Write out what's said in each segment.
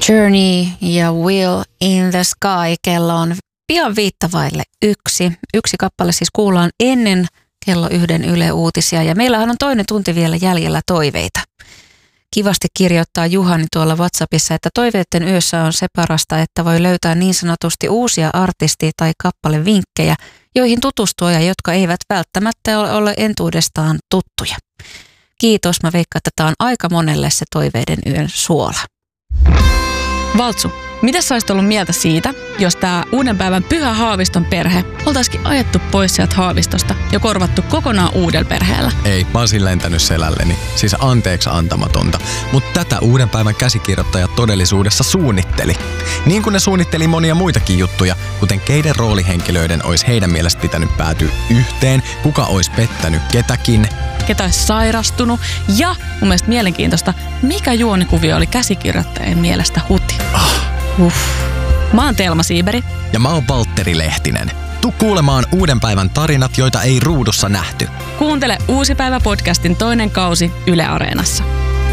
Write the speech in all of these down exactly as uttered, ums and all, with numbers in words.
Journey ja Will in the Sky. Kello on pian viittavaille yksi. Yksi kappale siis kuullaan ennen kello yhden Yle Uutisia ja meillähän on toinen tunti vielä jäljellä toiveita. Kivasti kirjoittaa Juhani tuolla WhatsAppissa, että toiveiden yössä on se parasta, että voi löytää niin sanotusti uusia artisti- tai kappalevinkkejä, joihin tutustua ja jotka eivät välttämättä ole entuudestaan tuttuja. Kiitos, mä veikkaan, että tämä on aika monelle se toiveiden yön suola. Valtsu, mitä sä olisit ollut mieltä siitä, jos tää uuden päivän Pyhä Haaviston perhe oltaisikin ajettu pois sieltä Haavistosta ja korvattu kokonaan uudella perheellä? Ei, mä olisin lentänyt selälleni. Siis anteeksi antamatonta. Mutta tätä uuden päivän käsikirjoittaja todellisuudessa suunnitteli. Niin kuin ne suunnitteli monia muitakin juttuja, kuten keiden roolihenkilöiden olisi heidän mielestä pitänyt päätyä yhteen, kuka olisi pettänyt ketäkin, ketä olisi sairastunut ja mun mielestä mielenkiintoista, mikä juonikuvio oli käsikirjoittajien mielestä huti. Ah. Uff. Mä oon Telma Siiberi. Ja mä oon Valtteri Lehtinen. Tuu kuulemaan uuden päivän tarinat, joita ei ruudussa nähty. Kuuntele Uusi päivä podcastin toinen kausi Yle Areenassa.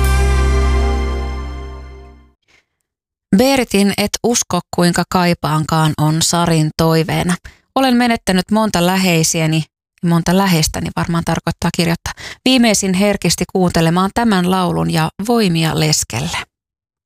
Beeritin Et usko kuinka kaipaankaan on Sarin toiveena. Olen menettänyt monta läheisiäni, monta läheistäni varmaan tarkoittaa kirjoittaa. Viimeisin herkisti kuuntelemaan tämän laulun ja voimia leskelle.